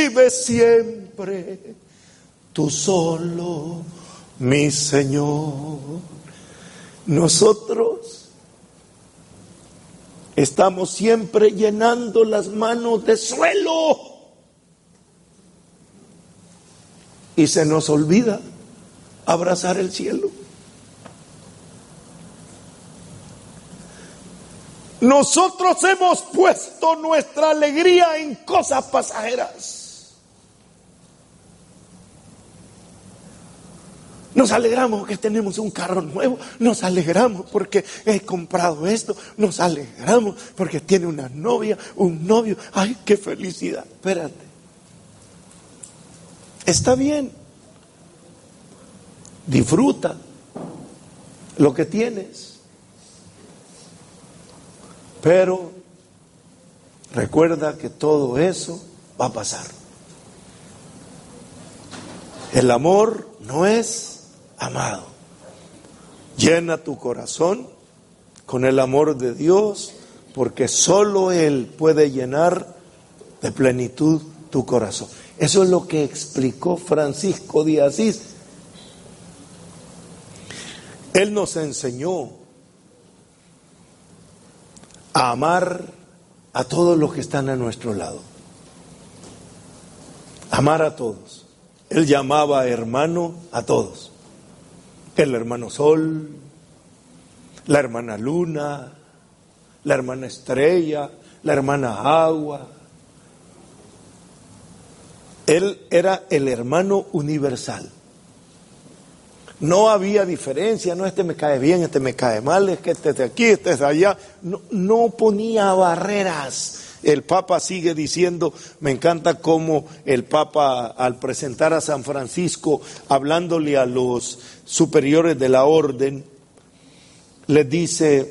vive siempre, tú solo, mi Señor. Nosotros estamos siempre llenando las manos de suelo y se nos olvida abrazar el cielo. Nosotros hemos puesto nuestra alegría en cosas pasajeras. Nos alegramos que tenemos un carro nuevo, nos alegramos porque he comprado esto, nos alegramos porque tiene una novia, un novio. ¡Ay, qué felicidad! Espérate. Está bien. Disfruta lo que tienes. Pero recuerda que todo eso va a pasar. El amor no es amado. Llena tu corazón con el amor de Dios, porque solo Él puede llenar de plenitud tu corazón. Eso es lo que explicó Francisco de Asís. Él nos enseñó a amar a todos los que están a nuestro lado. Amar a todos. Él llamaba hermano a todos. El hermano Sol, la hermana Luna, la hermana Estrella, la hermana Agua. Él era el hermano universal. No había diferencia, no, este me cae bien, este me cae mal, es que este es de aquí, este es de allá. No ponía barreras. El Papa sigue diciendo, me encanta cómo el Papa al presentar a San Francisco, hablándole a los superiores de la orden, les dice,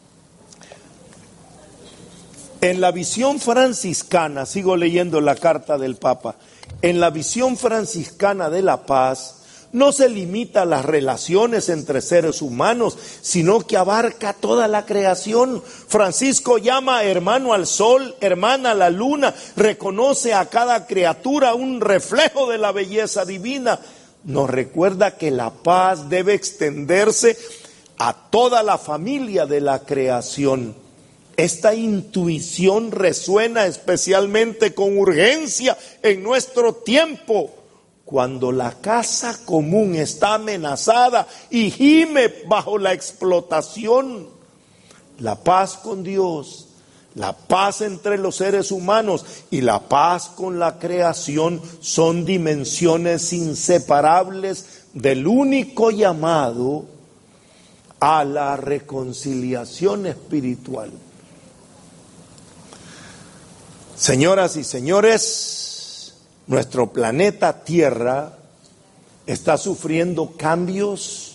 en la visión franciscana, sigo leyendo la carta del Papa, en la visión franciscana de la paz, no se limita a las relaciones entre seres humanos, sino que abarca toda la creación. Francisco llama hermano al sol, hermana a la luna, reconoce a cada criatura un reflejo de la belleza divina. Nos recuerda que la paz debe extenderse a toda la familia de la creación. Esta intuición resuena especialmente con urgencia en nuestro tiempo, cuando la casa común está amenazada y gime bajo la explotación. La paz con Dios, la paz entre los seres humanos y la paz con la creación son dimensiones inseparables del único llamado a la reconciliación espiritual. Señoras y señores, nuestro planeta Tierra está sufriendo cambios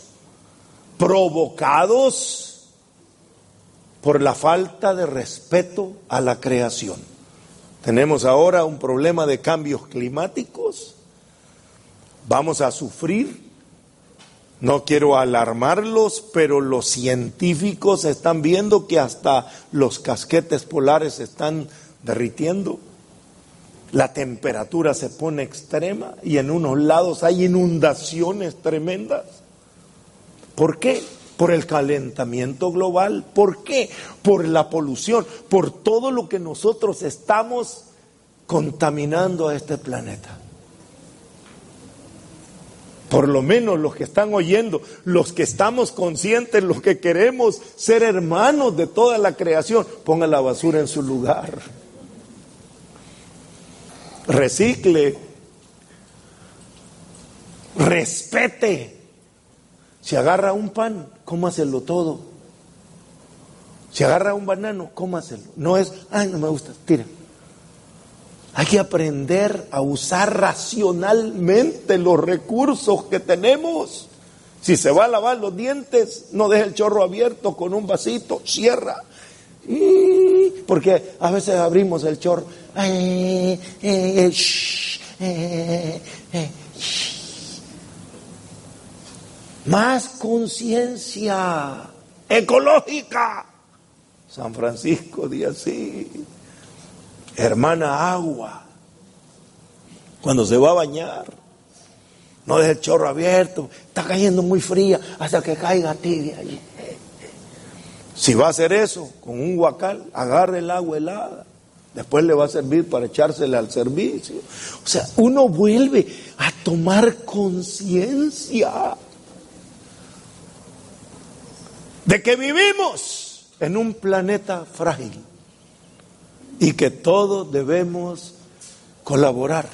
provocados por la falta de respeto a la creación. Tenemos ahora un problema de cambios climáticos. Vamos a sufrir. No quiero alarmarlos, pero los científicos están viendo que hasta los casquetes polares se están derritiendo. La temperatura se pone extrema y en unos lados hay inundaciones tremendas. ¿Por qué? Por el calentamiento global. ¿Por qué? Por la polución, por todo lo que nosotros estamos contaminando a este planeta. Por lo menos los que están oyendo, los que estamos conscientes, los que queremos ser hermanos de toda la creación, pongan la basura en su lugar. Recicle, respete. Si agarra un pan, cómaselo todo. Si agarra un banano, cómaselo. No es, ay, no me gusta, tira. Hay que aprender a usar racionalmente los recursos que tenemos. Si se va a lavar los dientes, no deje el chorro abierto con un vasito, cierra. Porque a veces abrimos el chorro. Más conciencia ecológica. San Francisco de Asís, hermana Agua, Cuando se va a bañar, no deje el chorro abierto, está cayendo muy fría hasta que caiga tibia allí. Si va a hacer eso con un guacal, agarre el agua helada, después le va a servir para echársela al servicio. O sea, uno vuelve a tomar conciencia de que vivimos en un planeta frágil y que todos debemos colaborar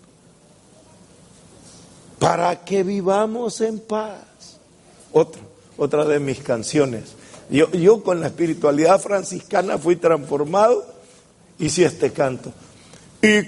para que vivamos en paz. Otra de mis canciones. Yo con la espiritualidad franciscana fui transformado, hice este canto. Y